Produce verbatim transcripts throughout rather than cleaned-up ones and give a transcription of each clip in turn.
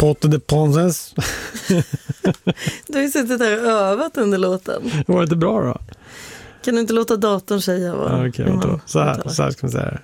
Porte de Princes. Du har ju suttit där och övat under låten. Var det inte bra då? Kan du inte låta datorn säga vad? Ja, okej, vänta. Så här, så här ska man säga det.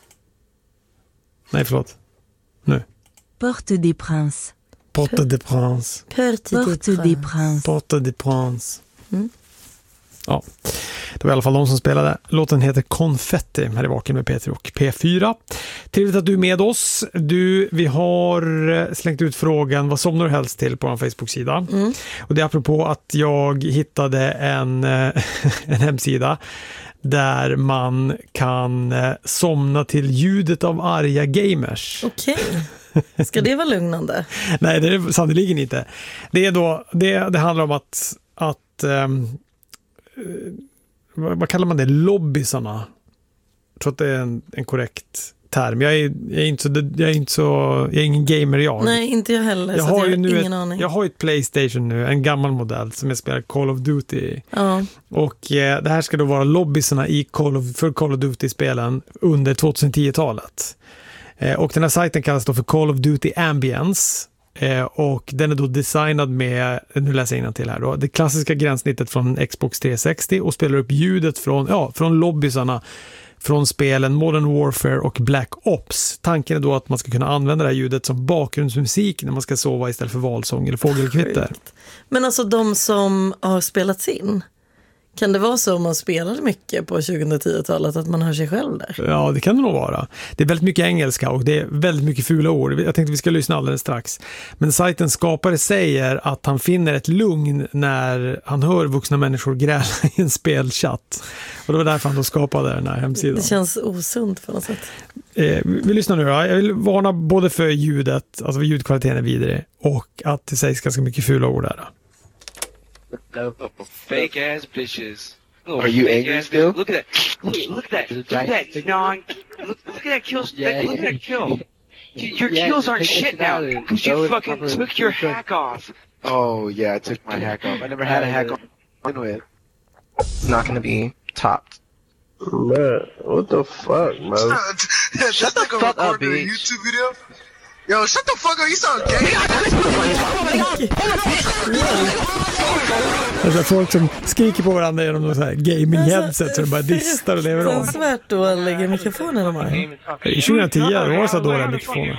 Nej, förlåt. Nu. Porte des Princes. Porte de Princes. Porte des Princes. Porte de Princes. Mm. Ja, det var i alla fall de som spelade. Låten heter Konfetti här i Vaken med Peter och P fyra. Trevligt att du är med oss. Du, vi har slängt ut frågan vad somnar du helst till på vår Facebook-sida. Mm. Och det är apropå att jag hittade en, en hemsida där man kan somna till ljudet av arga gamers. Okej. Ska det vara lugnande? Nej, det är det sannoliken inte. Det är då det, det handlar om att att um, vad, vad kallar man det? Lobbysarna. Jag tror att det är en, en korrekt term. Jag är, jag är inte så jag är inte så jag är ingen gamer jag. Nej, inte jag heller. Jag så har jag ju nu ingen ett, aning. jag har ett PlayStation nu, en gammal modell som jag spelar Call of Duty. Ja. Och eh, det här ska då vara lobbysarna i Call of, för Call of Duty-spelen under tjugohundratio-talet. Eh, och den här sajten kallas då för Call of Duty Ambience. Eh, och den är då designad med, nu läser jag innantill här då, det klassiska gränssnittet från Xbox trehundrasextio och spelar upp ljudet från, ja, från lobbysarna från spelen Modern Warfare och Black Ops. Tanken är då att man ska kunna använda det här ljudet som bakgrundsmusik när man ska sova istället för valsång eller fågelkvitter. Men alltså de som har spelats in, kan det vara så om man spelade mycket på tjugohundratio-talet att man hör sig själv där? Ja, det kan det nog vara. Det är väldigt mycket engelska och det är väldigt mycket fula ord. Jag tänkte vi ska lyssna alldeles strax. Men sajtens skapare säger att han finner ett lugn när han hör vuxna människor gräla i en spelchatt. Och det var därför han då skapade den här hemsidan. Det känns osunt på något sätt. Eh, vi lyssnar nu då. Jag vill varna både för ljudet, alltså ljudkvaliteten är vidare, och att det sägs ganska mycket fula ord där. Fake ass bitches. Are you angry still? Look at that. Look, look at that. Look at that. John. Look, look at that kill. Yeah, look at that kill. Your yeah, kills aren't take shit it now out and because throw you it fucking properly. took your hack off. Oh yeah, I took my hack off. I never had a hack off. With. It's not going to be topped. Man, what the fuck, man? Shut the fuck up, bitch. YouTube video? Yo, shut the fuck up, you sound gay! Alltså folk som skriker på varandra genom någon så här gaming-headset så de bara distar och lever om. Det är svärt dåliga mikrofoner de har. I tjugohundratio det var så dåliga mikrofoner.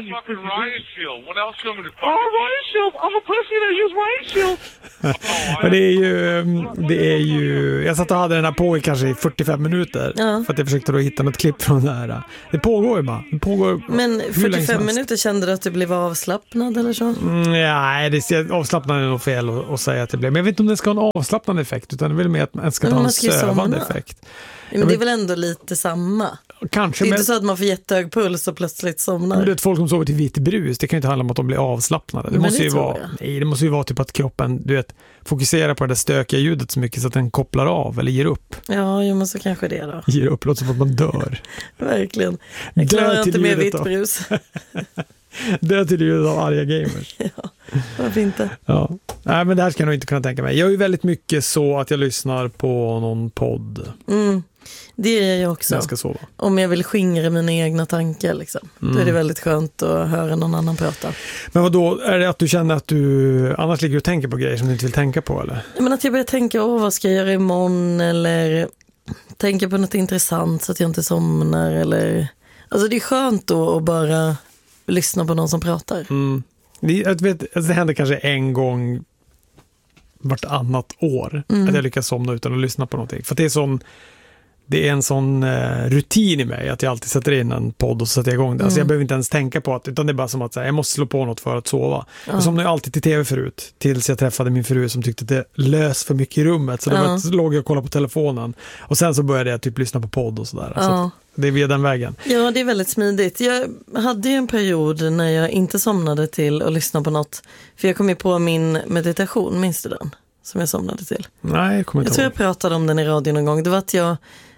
Men det är ju, det är ju, jag satt och hade den här på i kanske fyrtiofem minuter. Ja. För att jag försökte då hitta något klipp från det här. Det pågår ju bara. Det pågår. Men hur länge som fyrtiofem helst. minuter, kände du att du blev avslappnad eller så? Mm, ja, det är avslappnande är nog fel att, att säga att det blev. Men jag vet inte om det ska ha en avslappnande effekt, utan det är väl mer att man ska ta Men man en ska ju sövande somna. effekt. Men det är väl ändå lite samma. Kanske, Det är men, inte så att man får jättehög puls och plötsligt somnar. men det är ett folk som sover till vitt brus. Det kan ju inte handla om att de blir avslappnade. Det Men måste det ju tror vara, jag. nej, det måste ju vara typ att kroppen, du vet, fokuserar på det där stökiga ljudet så mycket så att den kopplar av eller ger upp. Ja, jo, men så kanske det då. Ger upp, låter som att man dör. Verkligen. Jag Dö klarar till inte med ljudet vitt då. brus. Dö till ljudet av arga gamers. Ja, varför inte? Ja. Nej, men det här ska jag nog inte kunna tänka mig. Jag är ju väldigt mycket så att jag lyssnar på någon podd Mm. Det är jag också. när jag ska sova. Om jag vill skingra mina egna tankar liksom. Mm. Då är det väldigt skönt att höra någon annan prata. Men vad då är det att du känner att du annars ligger och tänker på grejer som du inte vill tänka på, eller? Men att jag börjar tänka, åh, vad ska jag göra imorgon? Eller tänka på något intressant så att jag inte somnar. Eller... Alltså det är skönt då att bara lyssna på någon som pratar. Mm. Det, jag vet, alltså det händer kanske en gång vartannat år Mm. att jag lyckas somna utan att lyssna på någonting. För det är sån det är en sån eh, rutin i mig att jag alltid sätter in en podd och sätter igång det. Alltså Mm. jag behöver inte ens tänka på att, utan det är bara som att så här, jag måste slå på något för att sova. Ja. Jag somnade ju alltid till tv förut tills jag träffade min fru som tyckte att det lös för mycket i rummet. Så, det Ja. var, så låg jag och kollade på telefonen. Och sen så började jag typ lyssna på podd och sådär. Ja. Så att det är via den vägen. Ja, det är väldigt smidigt. Jag hade ju en period när jag inte somnade till att lyssna på något. För jag kom ju på min meditation, minns du den? Som jag somnade till. Nej, jag kommer Jag inte tror ihåg. jag pratade om den i radio någon gång. Det var att jag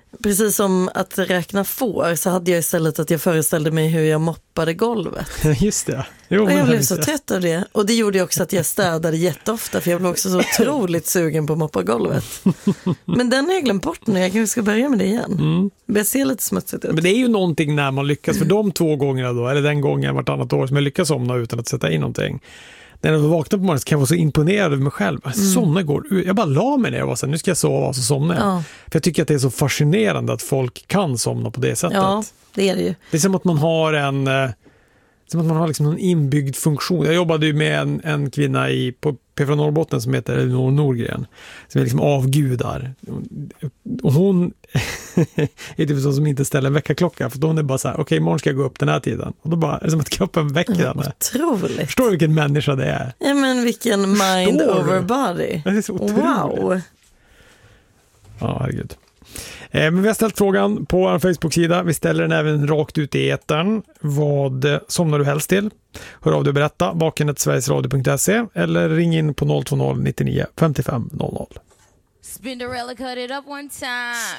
Precis som att räkna får så hade jag istället att jag föreställde mig hur jag moppade golvet. Just det. Jo, och jag blev det. så trött av det. Och det gjorde också att jag städade jätteofta för jag blev också så otroligt sugen på att moppa golvet. Men den har jag glömt bort nu. Jag kanske ska börja med det igen. Mm. Det ser lite smutsigt ut. Men det är ju någonting när man lyckas. För de två gångerna då, eller den gången vartannat år som jag lyckas somna utan att sätta in någonting. När jag vaknar på morgonen så kan jag vara så imponerad över mig själv. Jag somnar igår. Jag bara la mig ner och var så här, nu ska jag sova och så somnar jag. Ja. För jag tycker att det är så fascinerande att folk kan somna på det sättet. Ja, det är det ju. Det är som att man har en som att man har liksom en inbyggd funktion. Jag jobbade ju med en, en kvinna i, på P fyra Norrbotten som heter Elinor Norgren som är liksom avgudar. Och hon är typ så som inte ställer en väckarklocka för då hon är bara så här, okej, okay, imorgon ska jag gå upp den här tiden. Och då bara är det som att kroppen väcker henne. Otroligt. Förstår du vilken människa det är? Ja, men vilken mind Förstår over du? body. Det är så otroligt. Wow. Ja, herregud. Eh, men vi har ställt frågan på vår Facebook-sida. Vi ställer den även rakt ut i etern. Vad eh, somnar du helst till? Hör av dig och berätta. vakenet sverigesradio punkt se eller ring in på noll två noll nittionio femtiofem noll noll. Spinderella cut it up one time.